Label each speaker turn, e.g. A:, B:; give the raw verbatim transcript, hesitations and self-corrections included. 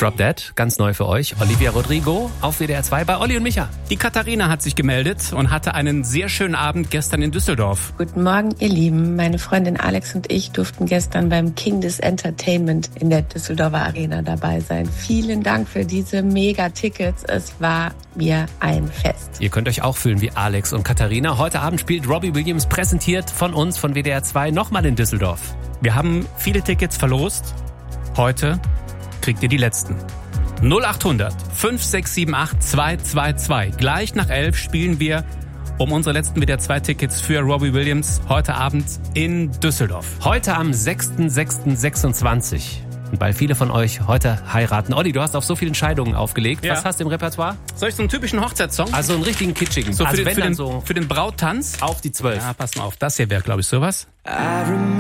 A: Drop Dead, ganz neu für euch. Olivia Rodrigo auf W D R zwei bei Olli und Micha.
B: Die Katharina hat sich gemeldet und hatte einen sehr schönen Abend gestern in Düsseldorf.
C: Guten Morgen, ihr Lieben. Meine Freundin Alex und ich durften gestern beim King des Entertainment in der Düsseldorfer Arena dabei sein. Vielen Dank für diese Mega-Tickets. Es war mir ein Fest.
A: Ihr könnt euch auch fühlen wie Alex und Katharina. Heute Abend spielt Robbie Williams, präsentiert von uns, von W D R zwei, nochmal in Düsseldorf.
B: Wir haben viele Tickets verlost. Heute kriegt ihr die letzten. null acht hundert fünf sechs sieben acht zwei zwei zwei. Gleich nach elf spielen wir um unsere letzten W D R zwei Tickets für Robbie Williams heute Abend in Düsseldorf.
A: Heute am sechster sechster sechsundzwanzig. Und weil viele von euch heute heiraten. Olli, du hast auf so vielen Scheidungen aufgelegt.
B: Ja.
A: Was hast du im Repertoire?
B: Soll ich so einen typischen Hochzeitssong?
A: Also einen richtigen kitschigen.
B: So für,
A: also
B: den,
A: wenn
B: für,
A: dann
B: den,
A: so
B: für den Brauttanz?
A: auf die zwölf.
B: Ja, pass mal auf. Das hier wäre, glaube ich, sowas.